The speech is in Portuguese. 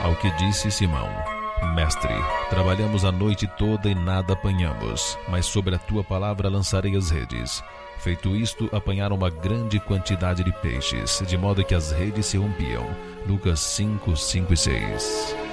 Ao que disse Simão: Mestre, trabalhamos a noite toda e nada apanhamos, mas sobre a tua palavra lançarei as redes. Feito isto, apanharam uma grande quantidade de peixes, de modo que as redes se rompiam. Lucas 5, 5 e 6.